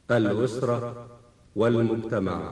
الأسرة والمجتمع.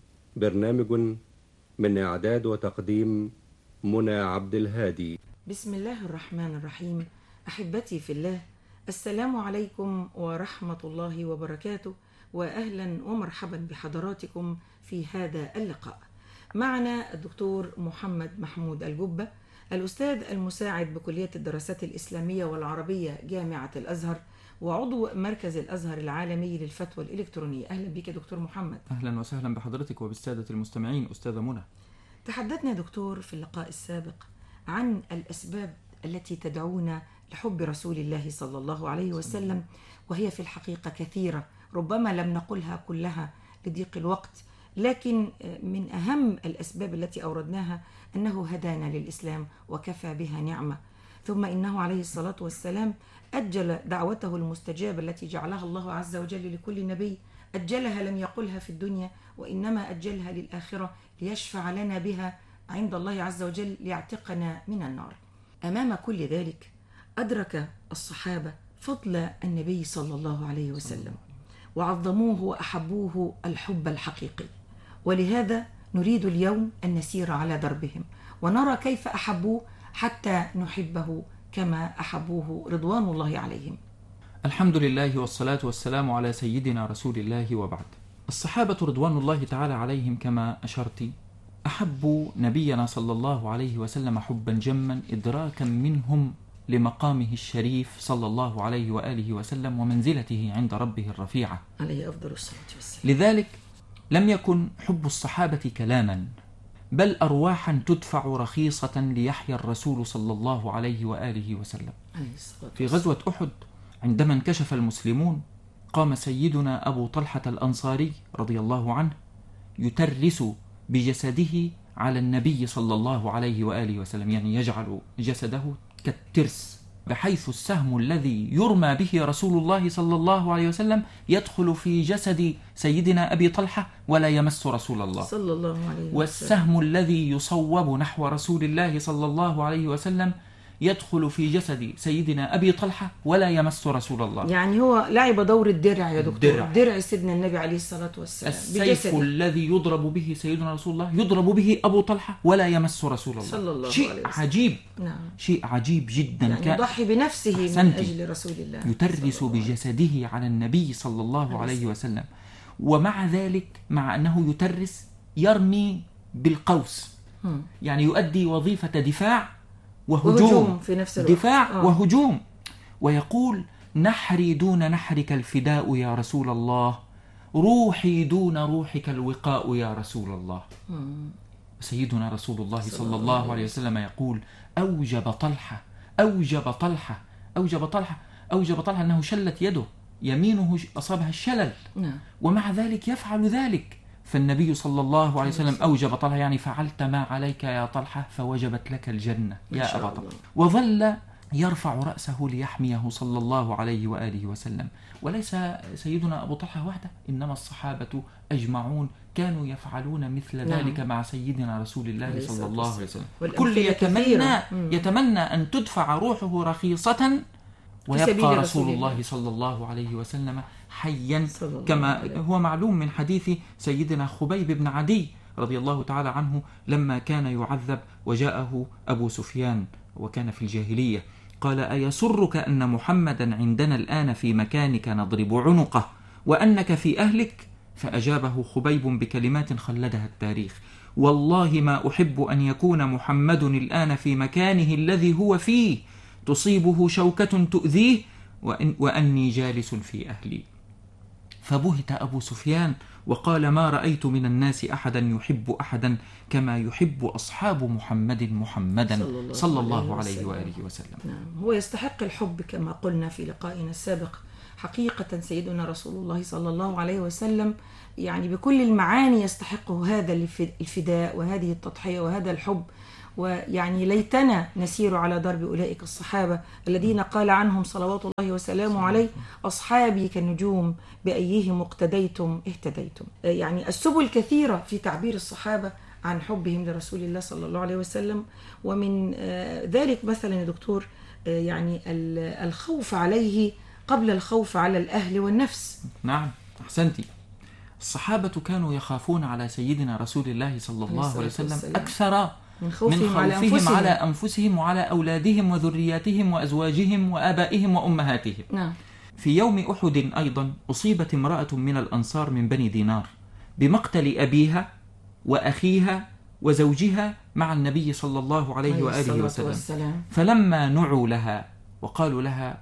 برنامج من إعداد وتقديم منى عبد الهادي. بسم الله الرحمن الرحيم. أحبتي في الله، السلام عليكم ورحمة الله وبركاته، وأهلا ومرحبا بحضراتكم في هذا اللقاء. معنا الدكتور محمد محمود الجبة، الأستاذ المساعد بكلية الدراسات الإسلامية والعربية جامعة الأزهر، وعضو مركز الأزهر العالمي للفتوى الإلكترونية. أهلا بك دكتور محمد. أهلا وسهلا بحضرتك وبالسادة المستمعين. أستاذة منى، تحدثنا دكتور في اللقاء السابق عن الأسباب التي تدعونا لحب رسول الله صلى الله عليه وسلم، وهي في الحقيقة كثيرة، ربما لم نقلها كلها لضيق الوقت، لكن من أهم الأسباب التي أوردناها أنه هدانا للإسلام وكفى بها نعمة، ثم إنه عليه الصلاة والسلام أجل دعوته المستجابة التي جعلها الله عز وجل لكل نبي، أجلها لم يقلها في الدنيا، وإنما أجلها للآخرة ليشفع لنا بها عند الله عز وجل ليعتقنا من النار. أمام كل ذلك أدرك الصحابة فضل النبي صلى الله عليه وسلم، وعظموه وأحبوه الحب الحقيقي، ولهذا نريد اليوم أن نسير على دربهم ونرى كيف أحبوه حتى نحبه كما أحبوه رضوان الله عليهم. الحمد لله والصلاة والسلام على سيدنا رسول الله، وبعد. الصحابة رضوان الله تعالى عليهم كما أشرت أحبوا نبينا صلى الله عليه وسلم حبا جما، إدراكا منهم لمقامه الشريف صلى الله عليه وآله وسلم ومنزلته عند ربه الرفيعة عليه أفضل الصلاة والسلام. لذلك لم يكن حب الصحابة كلاما، بل أرواحا تدفع رخيصة ليحيى الرسول صلى الله عليه وآله وسلم. في غزوة أحد عندما انكشف المسلمون، قام سيدنا أبو طلحة الأنصاري رضي الله عنه يترس بجسده على النبي صلى الله عليه وآله وسلم، يعني يجعل جسده كالترس، بحيث السهم الذي يرمى به رسول الله صلى الله عليه وسلم يدخل في جسد سيدنا أبي طلحة ولا يمس رسول الله صلى الله عليه وسلم، والسهم الذي يصوب نحو رسول الله صلى الله عليه وسلم يدخل في جسد سيدنا أبي طلحة ولا يمس رسول الله. يعني هو لعب دور الدرع يا دكتور، درع سيدنا النبي عليه الصلاة والسلام. السيف الذي يضرب به سيدنا رسول الله يضرب به أبو طلحة ولا يمس رسول الله صلى الله شيء عليه وسلم. عجيب. نعم. شيء عجيب جدا، يعني يضحي بنفسه من أجل رسول الله، يترس بجسده على النبي صلى الله عليه وسلم، ومع ذلك مع أنه يترس يرمي بالقوس، يعني يؤدي وظيفة دفاع وهجوم في نفس الوقت. دفاع وهجوم، ويقول: نحري دون نحرك الفداء يا رسول الله، روحي دون روحك الوقاء يا رسول الله. سيدنا رسول الله صلى الله عليه وسلم يقول: أوجب طلحة أوجب طلحة أوجب طلحة أوجب طلحة أنه شلت يده يمينه أصابها الشلل، ومع ذلك يفعل ذلك. فالنبي صلى الله عليه وسلم أوجب طلحة، يعني فعلت ما عليك يا طلحة فوجبت لك الجنة يا أبا طلحة. وظل يرفع رأسه ليحميه صلى الله عليه وآله وسلم. وليس سيدنا أبو طلحة وحده، إنما الصحابة أجمعون كانوا يفعلون مثل ذلك مع سيدنا رسول الله صلى الله عليه وسلم. الكل يتمنى أن تدفع روحه رخيصة ويبقى رسول الله صلى الله عليه وسلم حيا، كما هو معلوم من حديث سيدنا خبيب بن عدي رضي الله تعالى عنه لما كان يعذب وجاءه أبو سفيان وكان في الجاهلية، قال: أيسرك أن محمدا عندنا الآن في مكانك نضرب عنقه وأنك في أهلك؟ فأجابه خبيب بكلمات خلدها التاريخ: والله ما أحب أن يكون محمد الآن في مكانه الذي هو فيه، تصيبه شوكة تؤذيه وأني جالس في أهلي. فبهت أبو سفيان وقال: ما رأيت من الناس أحدا يحب أحدا كما يحب أصحاب محمدا صلى الله عليه وآله وسلم. هو يستحق الحب كما قلنا في لقائنا السابق. حقيقة سيدنا رسول الله صلى الله عليه وسلم يعني بكل المعاني يستحقه هذا الفداء وهذه التضحية وهذا الحب، ويعني ليتنا نسير على درب أولئك الصحابة الذين قال عنهم صلوات الله وسلامه عليه: أصحابي كالنجوم بأيهم اقتديتم اهتديتم. يعني السبل كثيرة في تعبير الصحابة عن حبهم لرسول الله صلى الله عليه وسلم، ومن ذلك مثلا يا دكتور يعني الخوف عليه قبل الخوف على الأهل والنفس. نعم. أحسنتي. الصحابة كانوا يخافون على سيدنا رسول الله صلى الله عليه وسلم أكثر من خوفهم على أنفسهم وعلى أولادهم وذرياتهم وأزواجهم وآبائهم وأمهاتهم. نعم. في يوم أحد أيضا أصيبت امرأة من الأنصار من بني دينار بمقتل أبيها وأخيها وزوجها مع النبي صلى الله عليه وآله وسلم. فلما نعوا لها وقالوا لها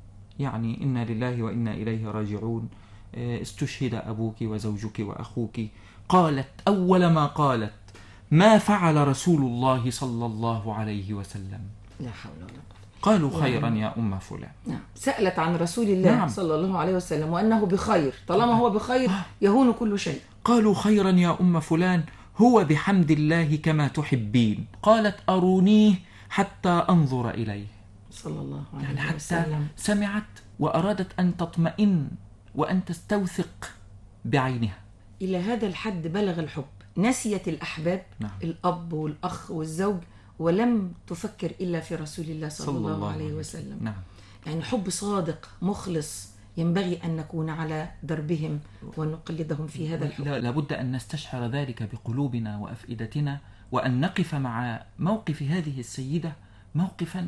يعني إنا لله وإنا إليه راجعون، استشهد أبوك وزوجك وأخوك، قالت أول ما قالت: ما فعل رسول الله صلى الله عليه وسلم؟ لا حول ولا قوة. قالوا خيرا يا أم فلان. نعم. سألت عن رسول الله نعم. صلى الله عليه وسلم وأنه بخير، طالما هو بخير يهون كل شيء. قالوا خيرا يا أم فلان، هو بحمد الله كما تحبين. قالت أرونيه حتى أنظر إليه. صلى الله عليه يعني حتى وسلم. سمعت وأرادت أن تطمئن وأن تستوثق بعينها. إلى هذا الحد بلغ الحب، نسيت الأحباب. نعم. الأب والأخ والزوج، ولم تفكر إلا في رسول الله صلى الله عليه وسلم. نعم. يعني حب صادق مخلص ينبغي أن نكون على دربهم ونقلدهم في هذا الحب. لابد أن نستشعر ذلك بقلوبنا وأفئدتنا، وأن نقف مع موقف هذه السيدة موقفا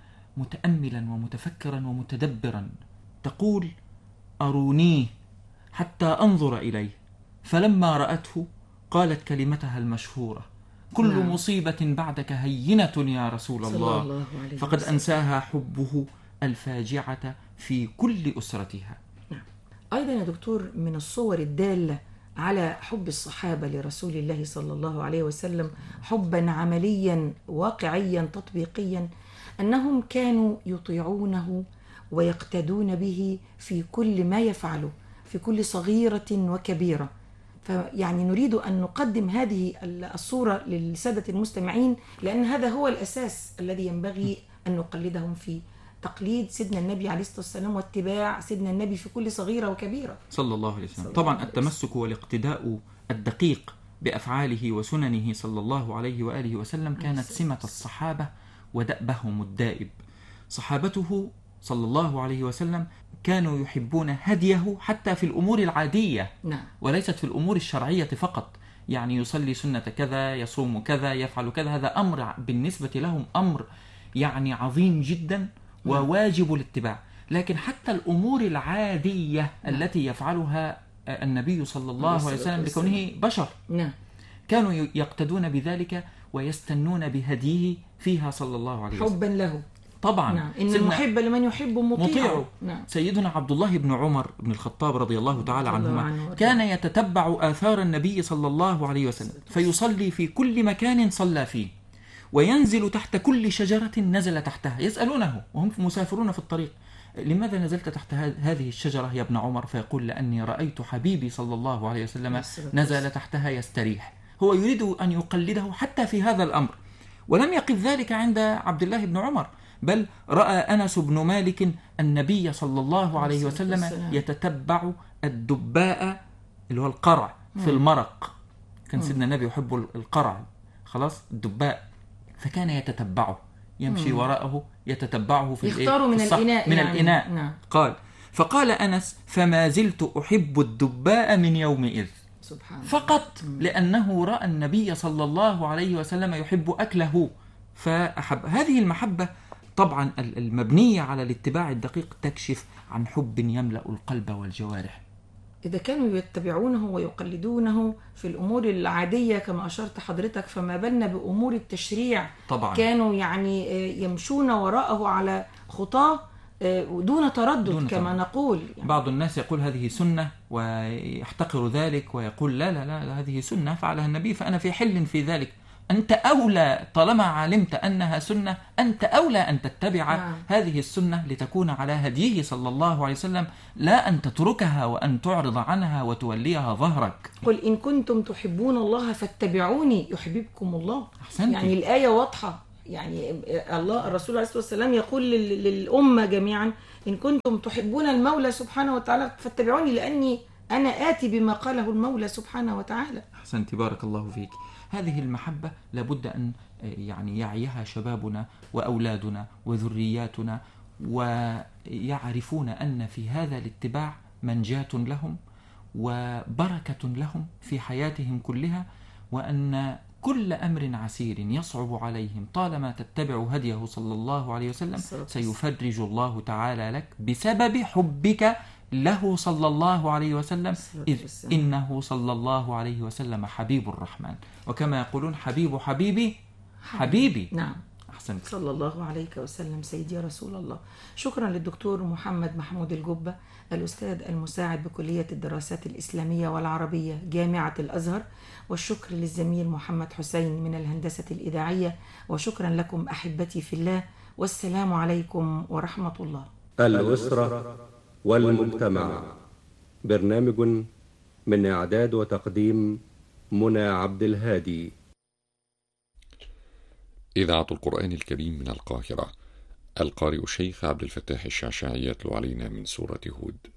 متأملا ومتفكرا ومتدبرا. تقول: أرونيه حتى أنظر إليه. فلما رأته قالت كلمتها المشهورة: كل نعم. مصيبة بعدك هينة يا رسول الله. فقد أنساها حبه الفاجعة في كل أسرتها. نعم. أيضا يا دكتور، من الصور الدالة على حب الصحابة لرسول الله صلى الله عليه وسلم حبا عمليا واقعيا تطبيقيا، أنهم كانوا يطيعونه ويقتدون به في كل ما يفعله، في كل صغيرة وكبيرة. فيعني نريد أن نقدم هذه الصورة للسادة المستمعين، لأن هذا هو الأساس الذي ينبغي أن نقلدهم فيه، تقليد سيدنا النبي عليه الصلاة والسلام واتباع سيدنا النبي في كل صغيرة وكبيرة صلى الله عليه وسلم. طبعا التمسك والاقتداء الدقيق بأفعاله وسننه صلى الله عليه وآله وسلم كانت سمة الصحابة ودأبهم الدائب. صحابته صلى الله عليه وسلم كانوا يحبون هديه حتى في الأمور العادية. نعم. وليست في الأمور الشرعية فقط، يعني يصلي سنة كذا، يصوم كذا، يفعل كذا، هذا أمر بالنسبة لهم أمر يعني عظيم جدا وواجب الاتباع. لكن حتى الأمور العادية التي يفعلها النبي صلى الله عليه وسلم لكونه بشر، كانوا يقتدون بذلك ويستنون بهديه فيها صلى الله عليه وسلم حبا له. طبعا. نعم. إن المحب لمن يحب مطيع. نعم. سيدنا عبد الله بن عمر بن الخطاب رضي الله تعالى عنهما كان يتتبع آثار النبي صلى الله عليه وسلم، فيصلي في كل مكان صلى فيه، وينزل تحت كل شجرة نزل تحتها. يسألونه وهم مسافرون في الطريق: لماذا نزلت تحت هذه الشجرة يا ابن عمر؟ فيقول: لأني رأيت حبيبي صلى الله عليه وسلم نزل تحتها يستريح. هو يريد أن يقلده حتى في هذا الأمر. ولم يقف ذلك عند عبد الله بن عمر، بل رأى أنس بن مالك النبي صلى الله عليه وسلم يتتبع الدباء اللي هو القرع في المرق. كان سيدنا النبي يحب القرع، خلاص، الدباء، فكان يتتبعه، يمشي وراءه يتتبعه في يختار من الإناء، من الإناء. نعم. فقال أنس: فما زلت أحب الدباء من يومئذ، فقط لأنه رأى النبي صلى الله عليه وسلم يحب أكله فأحب. هذه المحبة طبعا المبنية على الاتباع الدقيق تكشف عن حب يملأ القلب والجوارح. إذا كانوا يتبعونه ويقلدونه في الأمور العادية كما أشرت حضرتك، فما بالنا بأمور التشريع. طبعا. كانوا يعني يمشون وراءه على خطاه دون تردد كما نقول. يعني بعض الناس يقول هذه سنة ويحتقر ذلك، ويقول لا لا لا هذه سنة فعلها النبي فأنا في حل في ذلك. أنت أولى، طالما علمت أنها سنة أنت أولى أن تتبع هذه السنة لتكون على هديه صلى الله عليه وسلم، لا أن تتركها وأن تعرض عنها وتوليها ظهرك. قل إن كنتم تحبون الله فاتبعوني يحببكم الله. أحسنتي. يعني الآية واضحة، يعني الله الرسول عليه الصلاة والسلام يقول للأمة جميعا: إن كنتم تحبون المولى سبحانه وتعالى فاتبعوني، لأني أنا آتي بما قاله المولى سبحانه وتعالى. أحسنتي، بارك الله فيك. هذه المحبة لابد أن يعني يعيها شبابنا وأولادنا وذرياتنا، ويعرفون أن في هذا الاتباع منجاة لهم وبركة لهم في حياتهم كلها، وأن كل أمر عسير يصعب عليهم طالما تتبع هديه صلى الله عليه وسلم سيفرج الله تعالى لك بسبب حبك له صلى الله عليه وسلم، إذ إنه صلى الله عليه وسلم حبيب الرحمن، وكما يقولون حبيب حبيبي حبيبي. نعم، أحسنت. صلى الله عليك وسلم سيدي يا رسول الله. شكرا للدكتور محمد محمود الجبة، الأستاذ المساعد بكلية الدراسات الإسلامية والعربية جامعة الأزهر، والشكر للزميل محمد حسين من الهندسة الإذاعية، وشكرا لكم أحبتي في الله، والسلام عليكم ورحمة الله. الأسرة والمجتمع، برنامج من إعداد وتقديم منى عبد الهادي. إذاعة القرآن الكريم من القاهرة. القارئ الشيخ عبد الفتاح الشعشاعي يتلو علينا من سورة هود.